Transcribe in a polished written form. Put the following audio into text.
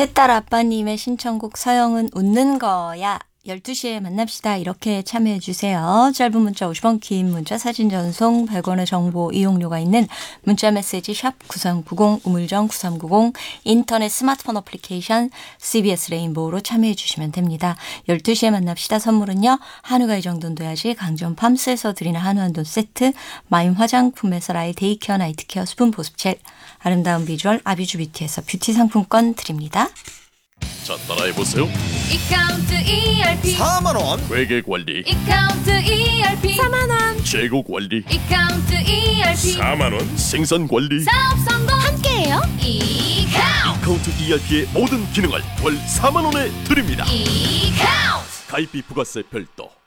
새딸 아빠님의 신청곡 서영은 웃는 거야. 12시에 만납시다. 이렇게 참여해주세요. 짧은 문자 50원, 긴 문자 사진 전송 100원의 정보 이용료가 있는 문자 메시지 샵 9390 우물정 9390 인터넷 스마트폰 어플리케이션 CBS 레인보우로 참여해주시면 됩니다. 12시에 만납시다. 선물은요. 한우가 이 정도는 돼야지 강전 팜스에서 드리는 한우 한돈 세트, 마임 화장품에서 라이 데이케어 나이트케어 수분 보습젤, 아름다운 비주얼 아비주 뷰티에서 뷰티 상품권 드립니다. 자, 따라해보세요. 이카운트 ERP 4만원 회계관리, 이카운트 ERP 4만원 재고관리, 이카운트 ERP 4만원, 생산관리, 사업 성공 함께해요 이카운트 카운트 ERP의 모든 기능을 월 4만원에 드립니다. 이카운트 가입비 부가세 별도.